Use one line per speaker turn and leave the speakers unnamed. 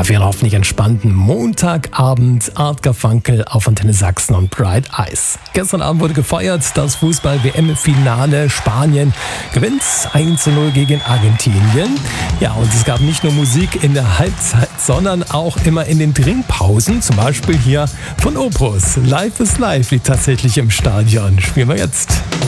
für einen hoffentlich entspannten Montagabend. Art Garfunkel auf Antenne Sachsen und Bright Eyes. Gestern Abend wurde gefeiert, das Fußball-WM-Finale. Spanien gewinnt 1:0 gegen Argentinien. Ja, und es gab nicht nur Musik in der Halbzeit, sondern auch immer in den Trinkpausen. Zum Beispiel hier von Opus. Life is Life liegt tatsächlich im Stadion. Spielen wir jetzt.